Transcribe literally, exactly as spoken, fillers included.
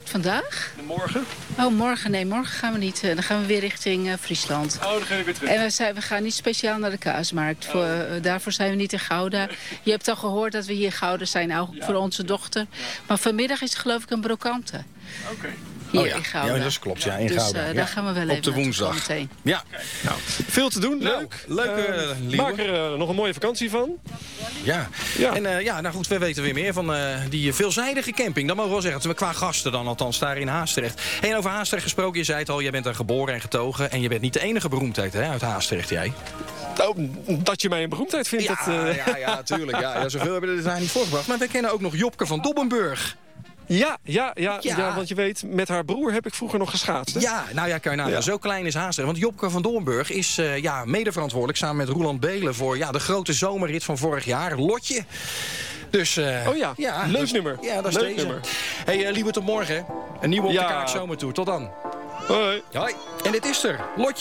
Vandaag? Morgen? Oh, morgen. Nee, morgen gaan we niet. Uh, dan gaan we weer richting uh, Friesland. Oh, dan ga je weer terug. En we, zijn, we gaan niet speciaal naar de kaasmarkt. Oh. Voor, uh, daarvoor zijn we niet in Gouda. Je hebt al gehoord dat we hier in Gouda zijn, ook ja. voor onze dochter. Ja. Maar vanmiddag is het geloof ik een brokante. Oké. Okay. Hier oh ja. in Gouda. Ja, dat klopt, ja, in dus, Gouda. Uh, ja. daar gaan we wel op even de woensdag. meteen. Ja. Nou, veel te doen, nou, leuk. Leuk, uh, Maak er uh, nog een mooie vakantie van. Ja, ja. en uh, ja, nou goed, we weten weer meer van uh, die veelzijdige camping. Dat mogen we wel zeggen, qua gasten dan althans daar in Haastrecht. En over Haastrecht gesproken, je zei het al, jij bent er geboren en getogen. En je bent niet de enige beroemdheid hè, uit Haastrecht, jij. Nou, dat je mij een beroemdheid vindt. Ja, dat, uh... ja, ja, tuurlijk. Ja, ja, zoveel hebben we er daar niet voorgebracht. Maar we kennen ook nog Jopke van Dobbenburg. Ja, ja, ja, ja. ja, want je weet, met haar broer heb ik vroeger nog geschaatst. Hè? Ja, nou ja, kan je nou, ja. Zo klein is Haastrecht. Want Jopke van Dobbenburg is uh, ja, medeverantwoordelijk samen met Roeland Belen voor ja, de grote zomerrit van vorig jaar, Lotje. Dus, uh, oh ja, ja leuk dus, nummer. Ja, dat is leuk deze. nummer. Hey, uh, lieve tot morgen. Een nieuwe op ja. de kaart zomertour. Tot dan. Hoi. Hoi. En dit is er. Lotje.